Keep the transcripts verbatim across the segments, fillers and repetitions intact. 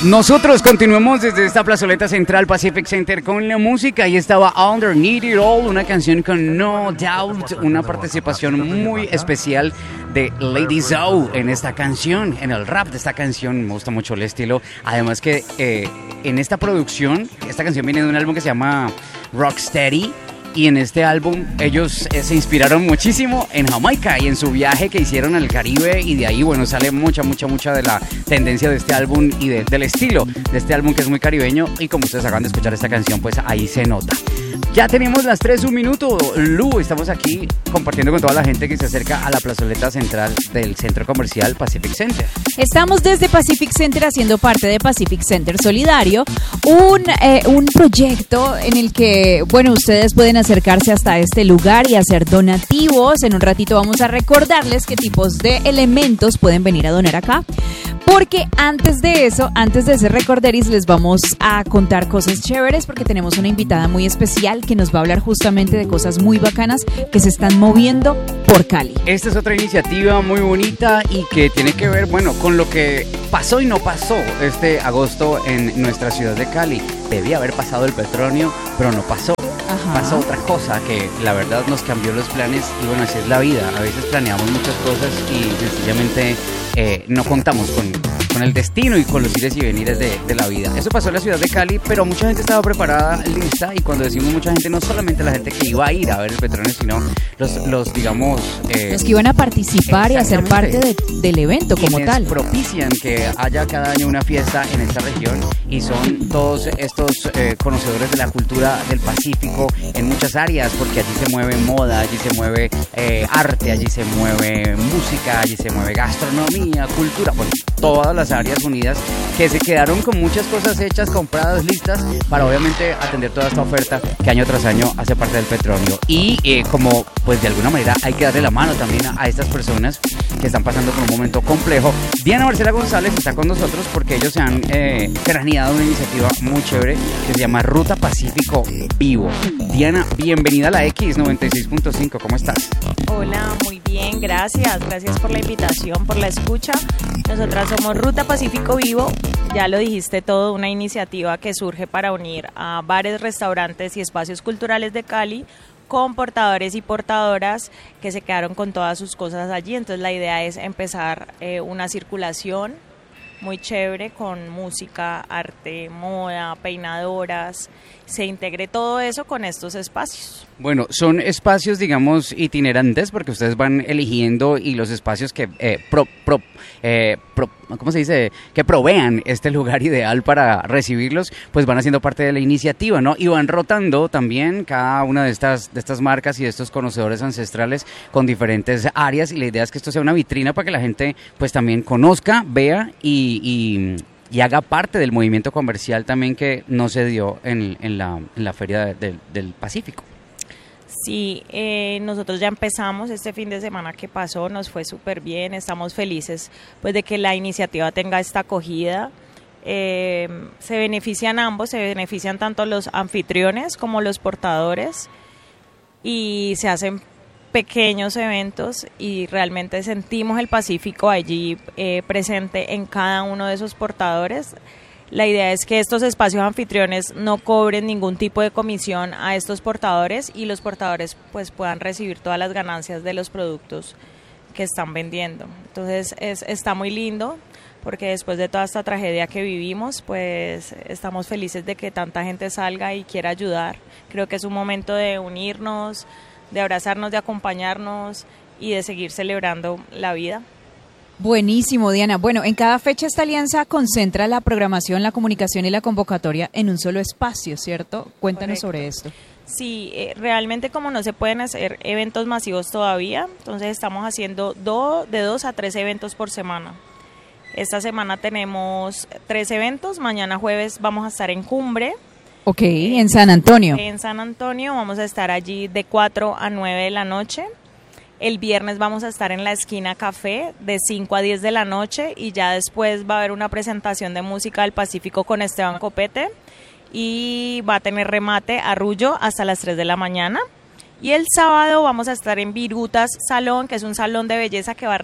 Nosotros continuamos desde esta plazoleta central Pacific Center con la música y estaba Underneath It All, una canción con No Doubt, una participación muy especial de Lady Zoe en esta canción, en el rap de esta canción. Me gusta mucho el estilo, además que eh, en esta producción, esta canción viene de un álbum que se llama Rocksteady. Y en este álbum ellos eh, se inspiraron muchísimo en Jamaica y en su viaje que hicieron al Caribe, y de ahí, bueno, sale mucha, mucha, mucha de la tendencia de este álbum y de, del estilo de este álbum, que es muy caribeño, y como ustedes acaban de escuchar esta canción, pues ahí se nota. Ya tenemos las tres, un minuto, Lu, estamos aquí compartiendo con toda la gente que se acerca a la plazoleta central del centro comercial Pacific Center. Estamos desde Pacific Center haciendo parte de Pacific Center Solidario, un, eh, un proyecto en el que, bueno, ustedes pueden acercarse hasta este lugar y hacer donativos. En un ratito vamos a recordarles qué tipos de elementos pueden venir a donar acá, porque antes de eso, antes de ese recorderis, les vamos a contar cosas chéveres, porque tenemos una invitada muy especial que nos va a hablar justamente de cosas muy bacanas que se están moviendo por Cali. Esta es otra iniciativa muy bonita y que tiene que ver, bueno, con lo que pasó y no pasó este agosto en nuestra ciudad de Cali. Debía haber pasado el petróleo, pero no pasó. Ajá. Pasó otra cosa que la verdad nos cambió los planes, y bueno, así es la vida. A veces planeamos muchas cosas y sencillamente eh, no contamos con, con el destino y con los ires y venires de, de la vida. Eso pasó en la ciudad de Cali, pero mucha gente estaba preparada, lista, y cuando decimos mucha gente, no solamente la gente que iba a ir a ver el petróleo, sino los, los digamos... Eh, los que iban a participar y a ser parte de, del evento como tal. Propician que haya cada año una fiesta en esta región, y son todos estos eh, conocedores de la cultura del Pacífico en muchas áreas, porque allí se mueve moda, allí se mueve eh, arte, allí se mueve música, allí se mueve gastronomía, cultura, bueno, todas las áreas unidas que se quedaron con muchas cosas hechas, compradas, listas, para obviamente atender toda esta oferta que año tras año hace parte del petróleo. Y eh, como pues de alguna manera hay que darle la mano también a, a estas personas que están pasando por un momento complejo, Diana Marcela González está con nosotros porque ellos se han eh, craneado una iniciativa muy chévere que se llama Ruta Pacífico Vivo. Diana, bienvenida a la X noventa y seis punto cinco, ¿cómo estás? Hola, muy bien, gracias, gracias por la invitación, por la escucha. Nosotras somos Ruta Pacífico Vivo, ya lo dijiste todo, una iniciativa que surge para unir a bares, restaurantes y espacios culturales de Cali con portadores y portadoras que se quedaron con todas sus cosas allí. Entonces la idea es empezar eh, una circulación muy chévere con música, arte, moda, peinadoras, se integre todo eso con estos espacios. Bueno, son espacios, digamos, itinerantes, porque ustedes van eligiendo, y los espacios que eh, pro, pro, eh, pro, ¿cómo se dice? Que provean este lugar ideal para recibirlos, pues van haciendo parte de la iniciativa, ¿no? Y van rotando también cada una de estas, de estas marcas y de estos conocedores ancestrales con diferentes áreas, y la idea es que esto sea una vitrina para que la gente pues también conozca, vea y... y y haga parte del movimiento comercial también que no se dio en, en, la, en la Feria de, de, del Pacífico. Sí, eh, nosotros ya empezamos este fin de semana que pasó, nos fue súper bien, estamos felices pues de que la iniciativa tenga esta acogida. Eh, se benefician ambos, se benefician tanto los anfitriones como los portadores, y se hacen pequeños eventos y realmente sentimos el Pacífico allí eh, presente en cada uno de esos portadores. La idea es que estos espacios anfitriones no cobren ningún tipo de comisión a estos portadores, y los portadores pues puedan recibir todas las ganancias de los productos que están vendiendo. Entonces es, está muy lindo, porque después de toda esta tragedia que vivimos, pues estamos felices de que tanta gente salga y quiera ayudar. Creo que es un momento de unirnos, de abrazarnos, de acompañarnos y de seguir celebrando la vida. Buenísimo, Diana. Bueno, en cada fecha esta alianza concentra la programación, la comunicación y la convocatoria en un solo espacio, ¿cierto? Cuéntanos Correcto. Sobre esto. Sí, eh, realmente como no se pueden hacer eventos masivos todavía, entonces estamos haciendo do, de dos a tres eventos por semana. Esta semana tenemos tres eventos, mañana jueves vamos a estar en Cumbre. Ok, en San Antonio. En San Antonio vamos a estar allí de cuatro a nueve de la noche. El viernes vamos a estar en la Esquina Café de cinco a diez de la noche, y ya después va a haber una presentación de música del Pacífico con Esteban Copete, y va a tener remate Arrullo hasta las tres de la mañana. Y el sábado vamos a estar en Virutas Salón, que es un salón de belleza que va a re-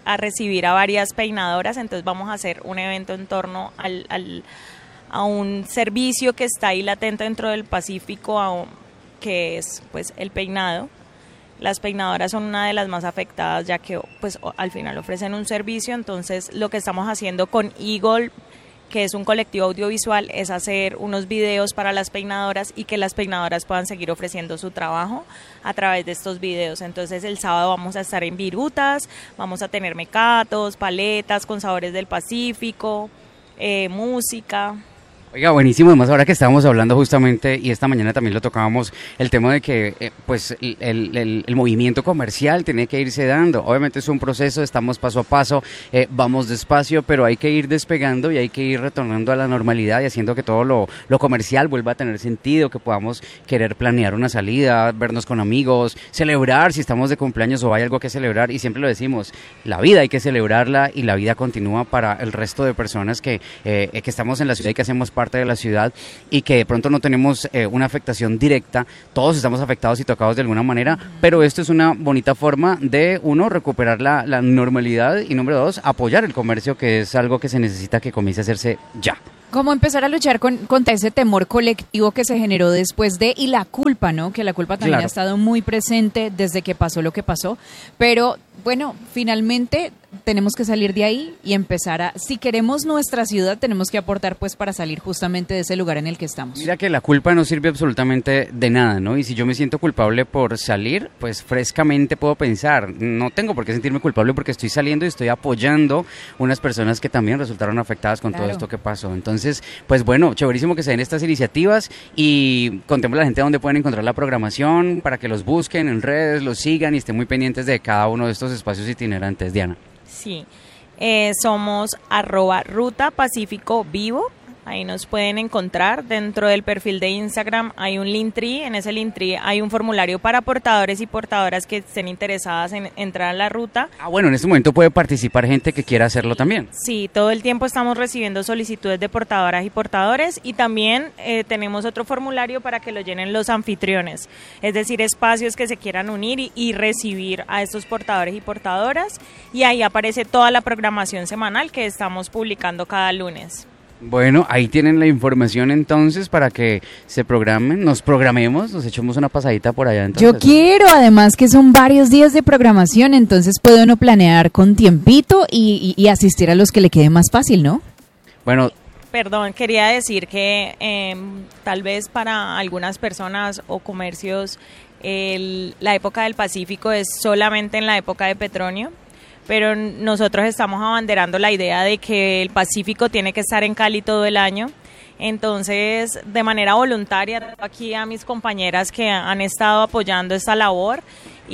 a recibir a varias peinadoras, entonces vamos a hacer un evento en torno al, al, a un servicio que está ahí latente dentro del Pacífico, a un, que es pues el peinado. Las peinadoras son una de las más afectadas, ya que pues al final ofrecen un servicio. Entonces lo que estamos haciendo con Eagle, que es un colectivo audiovisual, es hacer unos videos para las peinadoras y que las peinadoras puedan seguir ofreciendo su trabajo a través de estos videos. Entonces el sábado vamos a estar en Virutas, vamos a tener mecatos, paletas con sabores del Pacífico, eh, música. Oiga, buenísimo, además ahora que estábamos hablando justamente, y esta mañana también lo tocábamos, el tema de que eh, pues el, el, el movimiento comercial tiene que irse dando. Obviamente es un proceso, estamos paso a paso, eh, vamos despacio, pero hay que ir despegando y hay que ir retornando a la normalidad y haciendo que todo lo, lo comercial vuelva a tener sentido, que podamos querer planear una salida, vernos con amigos, celebrar si estamos de cumpleaños o hay algo que celebrar, y siempre lo decimos, la vida hay que celebrarla y la vida continúa para el resto de personas que, eh, que estamos en la ciudad y que hacemos parte parte de la ciudad y que de pronto no tenemos eh, una afectación directa, todos estamos afectados y tocados de alguna manera, pero esto es una bonita forma de, uno, recuperar la, la normalidad y número dos, apoyar el comercio, que es algo que se necesita que comience a hacerse ya. Cómo empezar a luchar con, contra ese temor colectivo que se generó después de, y la culpa, ¿no? Que la culpa también Claro. ha estado muy presente desde que pasó lo que pasó, pero bueno, finalmente tenemos que salir de ahí y empezar a, si queremos nuestra ciudad, tenemos que aportar pues para salir justamente de ese lugar en el que estamos. Mira que la culpa no sirve absolutamente de nada, ¿no? Y si yo me siento culpable por salir, pues frescamente puedo pensar, no tengo por qué sentirme culpable porque estoy saliendo y estoy apoyando unas personas que también resultaron afectadas con Claro. todo esto que pasó. Entonces, pues bueno, chéverísimo que se den estas iniciativas y contemos a la gente dónde pueden encontrar la programación para que los busquen en redes, los sigan y estén muy pendientes de cada uno de estos espacios itinerantes. Diana. Sí, eh, somos arroba Ruta Pacífico Vivo, ahí nos pueden encontrar. Dentro del perfil de Instagram hay un Linktree, en ese Linktree hay un formulario para portadores y portadoras que estén interesadas en entrar a la ruta. Ah, bueno, en este momento puede participar gente que quiera hacerlo también. Sí, todo el tiempo estamos recibiendo solicitudes de portadoras y portadores, y también eh, tenemos otro formulario para que lo llenen los anfitriones, es decir, espacios que se quieran unir y, y recibir a estos portadores y portadoras, y ahí aparece toda la programación semanal que estamos publicando cada lunes. Bueno, ahí tienen la información entonces para que se programen, nos programemos, nos echemos una pasadita por allá entonces. Yo quiero, además que son varios días de programación, entonces puede uno planear con tiempito y, y, y asistir a los que le quede más fácil, ¿no? Bueno, Perdón, quería decir que eh, tal vez para algunas personas o comercios el, la época del Pacífico es solamente en la época de Petronio, pero nosotros estamos abanderando la idea de que el Pacífico tiene que estar en Cali todo el año. Entonces, de manera voluntaria, aquí a mis compañeras que han estado apoyando esta labor,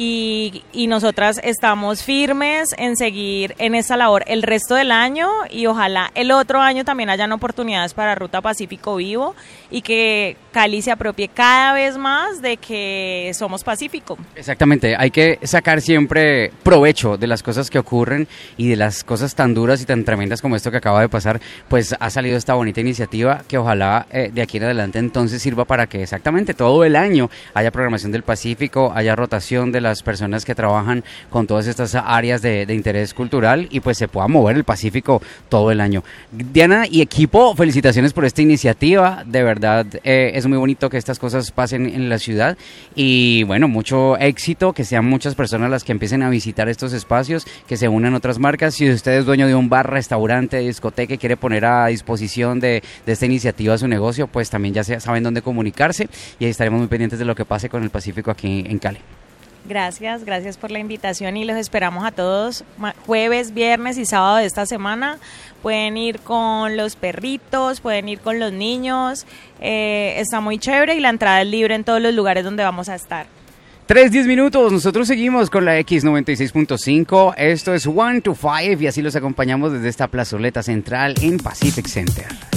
y, y nosotras estamos firmes en seguir en esta labor el resto del año, y ojalá el otro año también hayan oportunidades para Ruta Pacífico Vivo y que Cali se apropie cada vez más de que somos Pacífico. exactamente, hay que sacar siempre provecho de las cosas que ocurren y de las cosas tan duras y tan tremendas como esto que acaba de pasar. Pues ha salido esta bonita iniciativa que ojalá eh, de aquí en adelante entonces sirva para que exactamente todo el año haya programación del Pacífico, haya rotación de las personas que trabajan con todas estas áreas de, de interés cultural y pues se pueda mover el Pacífico todo el año. Diana y equipo, felicitaciones por esta iniciativa, de verdad eh, es muy bonito que estas cosas pasen en la ciudad y bueno, mucho éxito, que sean muchas personas las que empiecen a visitar estos espacios, que se unan otras marcas. Si usted es dueño de un bar, restaurante, discoteca y quiere poner a disposición de, de esta iniciativa su negocio, pues también ya se, saben dónde comunicarse y ahí estaremos muy pendientes de lo que pase con el Pacífico aquí en Cali. Gracias, gracias por la invitación y los esperamos a todos jueves, viernes y sábado de esta semana. Pueden ir con los perritos, pueden ir con los niños, eh, está muy chévere y la entrada es libre en todos los lugares donde vamos a estar. tres, diez minutos, nosotros seguimos con la X noventa y seis punto cinco, esto es one to five y así los acompañamos desde esta plazoleta central en Pacific Center.